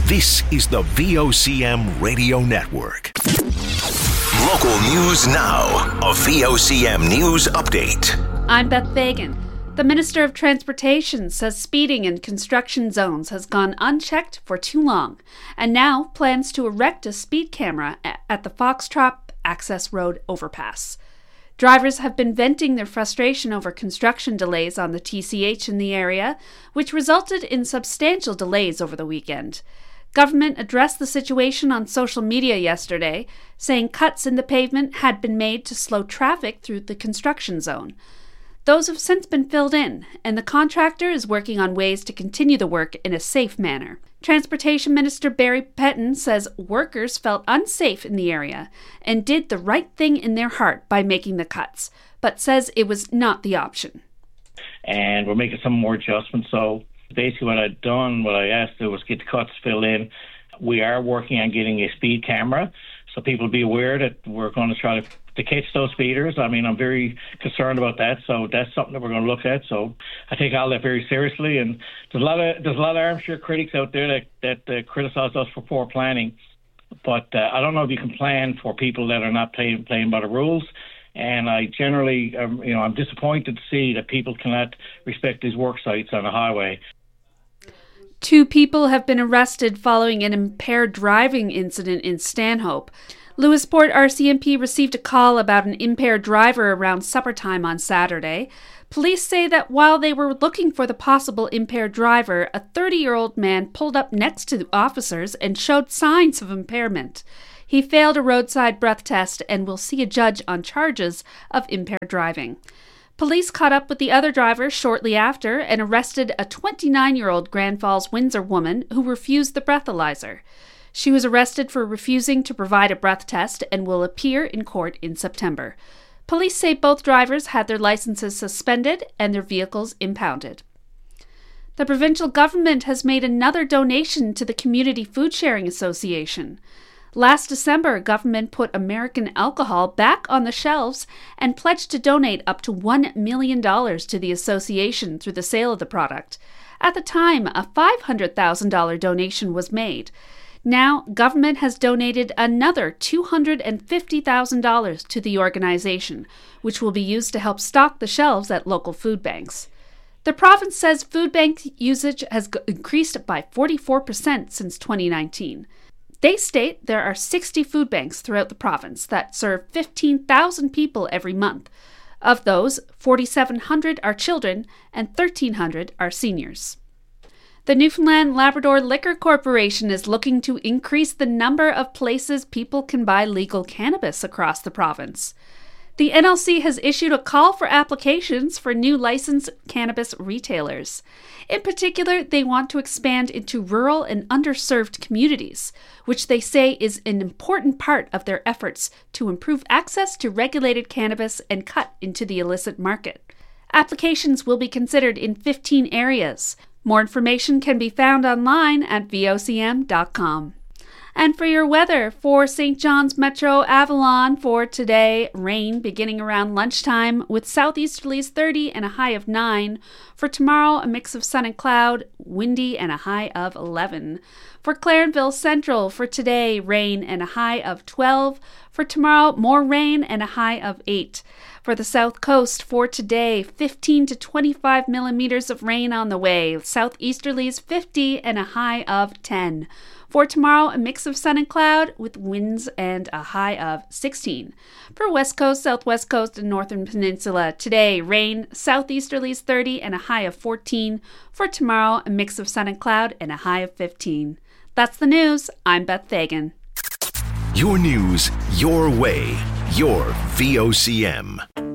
This is the VOCM Radio Network. Local news now. A VOCM News Update. I'm Beth Fagan. The Minister of Transportation says speeding in construction zones has gone unchecked for too long and now plans to erect a speed camera at the Foxtrot Access Road overpass. Drivers have been venting their frustration over construction delays on the TCH in the area, which resulted in substantial delays over the weekend. Government addressed the situation on social media yesterday, saying cuts in the pavement had been made to slow traffic through the construction zone. Those have since been filled in, and the contractor is working on ways to continue the work in a safe manner. Transportation Minister Barry Petton says workers felt unsafe in the area and did the right thing in their heart by making the cuts, but says it was not the option. And we're making some more adjustments. So basically what I asked was get the cuts filled in. We are working on getting a speed camera, so people be aware that we're going to try to catch those speeders. I mean, I'm very concerned about that, so that's something that we're going to look at. So I take all that very seriously, and there's a lot of armchair critics out there that criticize us for poor planning. But I don't know if you can plan for people that are not playing by the rules. And I generally, I'm disappointed to see that people cannot respect these work sites on the highway. 2 people have been arrested following an impaired driving incident in Stanhope. Lewisport RCMP received a call about an impaired driver around supper time on Saturday. Police say that while they were looking for the possible impaired driver, a 30-year-old man pulled up next to the officers and showed signs of impairment. He failed a roadside breath test and will see a judge on charges of impaired driving. Police caught up with the other driver shortly after and arrested a 29-year-old Grand Falls, Windsor woman who refused the breathalyzer. She was arrested for refusing to provide a breath test and will appear in court in September. Police say both drivers had their licenses suspended and their vehicles impounded. The provincial government has made another donation to the Community Food Sharing Association. Last December, government put American alcohol back on the shelves and pledged to donate up to $1 million to the association through the sale of the product. At the time, a $500,000 donation was made. Now, government has donated another $250,000 to the organization, which will be used to help stock the shelves at local food banks. The province says food bank usage has increased by 44% since 2019. They state there are 60 food banks throughout the province that serve 15,000 people every month. Of those, 4,700 are children and 1,300 are seniors. The Newfoundland Labrador Liquor Corporation is looking to increase the number of places people can buy legal cannabis across the province. The NLC has issued a call for applications for new licensed cannabis retailers. In particular, they want to expand into rural and underserved communities, which they say is an important part of their efforts to improve access to regulated cannabis and cut into the illicit market. Applications will be considered in 15 areas. More information can be found online at vocm.com. And for your weather, for St. John's Metro Avalon for today, rain beginning around lunchtime with southeasterlies 30 and a high of 9. For tomorrow, a mix of sun and cloud, windy and a high of 11. For Clarenville Central for today, rain and a high of 12. For tomorrow, more rain and a high of 8. For the South Coast for today, 15 to 25 millimeters of rain on the way. Southeasterlies 50 and a high of 10. For tomorrow, a mix of sun and cloud with winds and a high of 16. For West Coast, Southwest Coast, and Northern Peninsula, today, rain, southeasterlies 30 and a high of 14. For tomorrow, a mix of sun and cloud and a high of 15. That's the news. I'm Beth Fagan. Your news, your way, your VOCM.